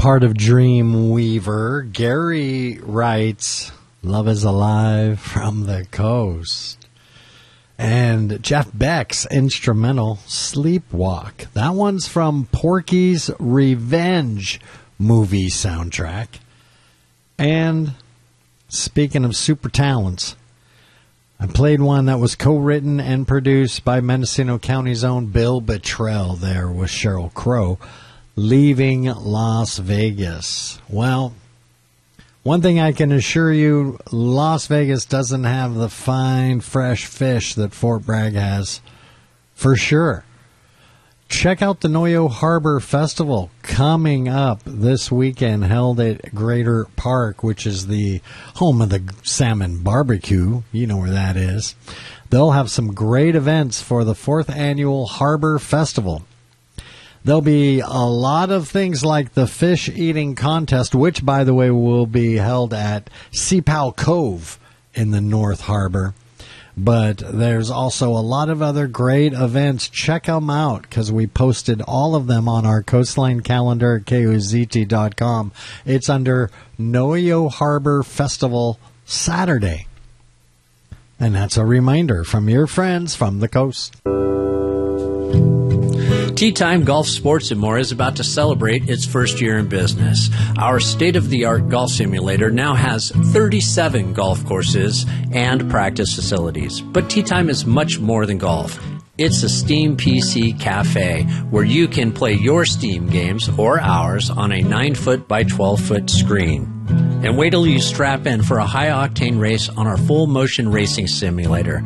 part of Dreamweaver. Gary writes, "Love is alive from the coast." And Jeff Beck's instrumental, "Sleepwalk." That one's from Porky's Revenge movie soundtrack. And speaking of super talents, I played one that was co-written and produced by Mendocino County's own Bill Bottrell there with Sheryl Crow, "Leaving Las Vegas." Well, one thing I can assure you, Las Vegas doesn't have the fine, fresh fish that Fort Bragg has, for sure. Check out the Noyo Harbor Festival coming up this weekend, held at Greater Park, which is the home of the Salmon Barbecue. You know where that is. They'll have some great events for the 4th Annual Harbor Festival. There'll be a lot of things like the fish eating contest, which, by the way, will be held at Seapow Cove in the North Harbor. But there's also a lot of other great events. Check them out because we posted all of them on our Coastline calendar at KOZT.com. It's under Noyo Harbor Festival Saturday. And that's a reminder from your friends from the coast. Tee Time Golf Sports and More is about to celebrate its first year in business. Our state-of-the-art golf simulator now has 37 golf courses and practice facilities. But Tee Time is much more than golf. It's a Steam PC cafe where you can play your Steam games or ours on a 9-foot by 12-foot screen. And wait till you strap in for a high-octane race on our full-motion racing simulator.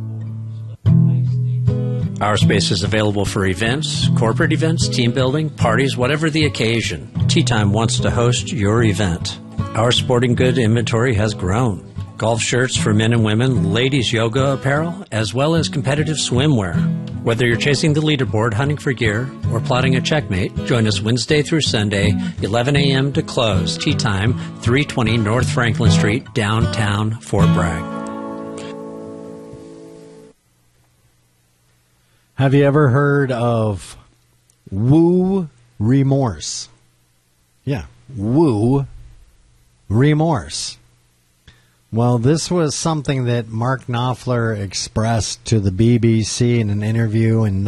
Our space is available for events, corporate events, team building, parties, whatever the occasion. Tee Time wants to host your event. Our sporting good inventory has grown. Golf shirts for men and women, ladies yoga apparel, as well as competitive swimwear. Whether you're chasing the leaderboard, hunting for gear, or plotting a checkmate, join us Wednesday through Sunday, 11 a.m. to close. Tee Time, 320 North Franklin Street, downtown Fort Bragg. Have you ever heard of woo remorse? Yeah, woo remorse. Well, this was something that Mark Knopfler expressed to the BBC in an interview in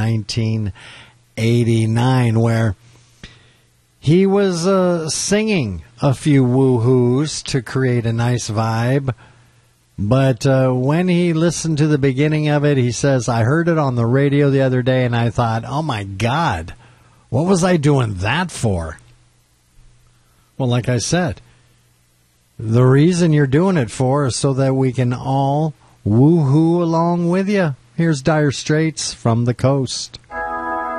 1989, where he was singing a few woo-hoos to create a nice vibe. But when he listened to the beginning of it, he says, "I heard it on the radio the other day, and I thought, oh, my God, what was I doing that for?" Well, like I said, the reason you're doing it for is so that we can all woo-hoo along with you. Here's Dire Straits from the coast.